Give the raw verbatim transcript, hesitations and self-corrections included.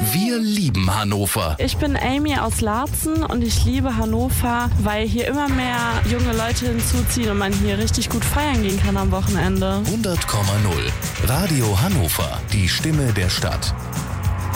Wir lieben Hannover. Ich bin Amy aus Laatzen und ich liebe Hannover, weil hier immer mehr junge Leute hinzuziehen und man hier richtig gut feiern gehen kann am Wochenende. hundert Komma null. Radio Hannover. Die Stimme der Stadt.